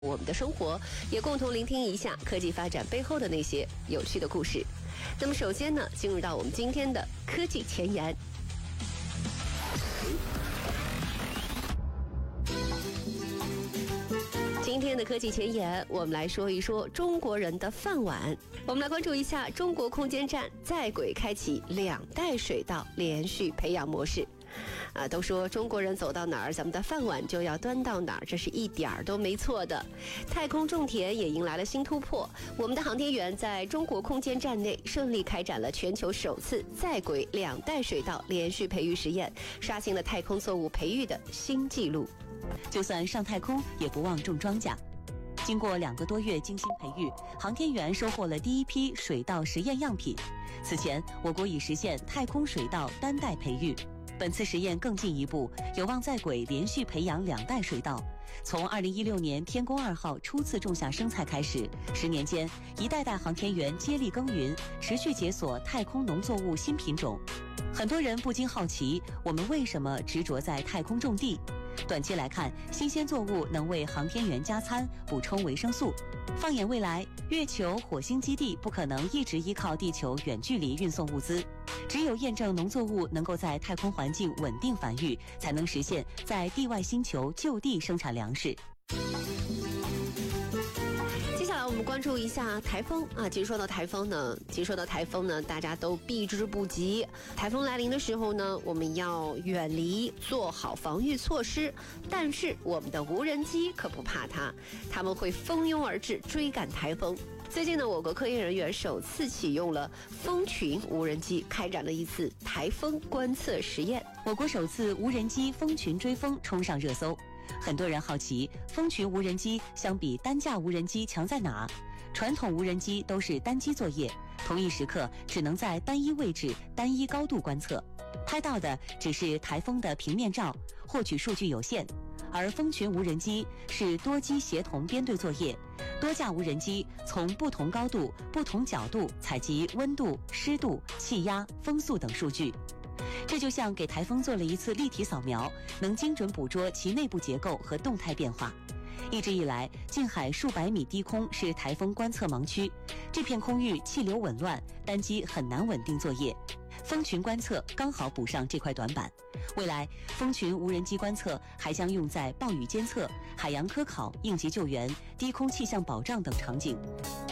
我们的生活，也共同聆听一下科技发展背后的那些有趣的故事。那么首先呢，进入到我们今天的科技前沿。今天的科技前沿，我们来说一说中国人的饭碗。我们来关注一下中国空间站在轨开启2代水稻连续培养模式。都说中国人走到哪儿，咱们的饭碗就要端到哪儿，这是一点儿都没错的。太空种田也迎来了新突破，我们的航天员在中国空间站内顺利开展了全球首次在轨2代水稻连续培育实验，刷新了太空作物培育的新纪录。 就算上太空，也不忘种庄稼。经过2个多月精心培育，航天员收获了第一批水稻实验样品。此前，我国已实现太空水稻单代培育。本次实验更进一步，有望在轨连续培养2代水稻。从2016年天宫2号初次种下生菜开始，10年间，一代代航天员接力耕耘，持续解锁太空农作物新品种。很多人不禁好奇，我们为什么执着在太空种地？短期来看，新鲜作物能为航天员加餐，补充维生素。放眼未来，月球、火星基地不可能一直依靠地球远距离运送物资。只有验证农作物能够在太空环境稳定繁育，才能实现在地外星球就地生产粮食。 接下来我们关注一下台风啊。其实说到台风呢，大家都避之不及。台风来临的时候呢，我们要远离，做好防御措施。但是我们的无人机可不怕它，他们会蜂拥而至，追赶台风。最近呢，我国科研人员首次启用了蜂群无人机，开展了一次台风观测实验。 我国首次无人机蜂群追风冲上热搜。很多人好奇，蜂群无人机相比单架无人机强在哪？传统无人机都是单机作业，同一时刻只能在单一位置、单一高度观测，拍到的只是台风的平面照，获取数据有限。而蜂群无人机是多机协同编队作业，多架无人机从不同高度、不同角度采集温度、湿度、气压、风速等数据。这就像给台风做了一次立体扫描，能精准捕捉其内部结构和动态变化。一直以来，近海数百米低空是台风观测盲区，这片空域气流紊乱，单机很难稳定作业。蜂群观测刚好补上这块短板。未来，蜂群无人机观测还将用在暴雨监测、海洋科考、应急救援、低空气象保障等场景。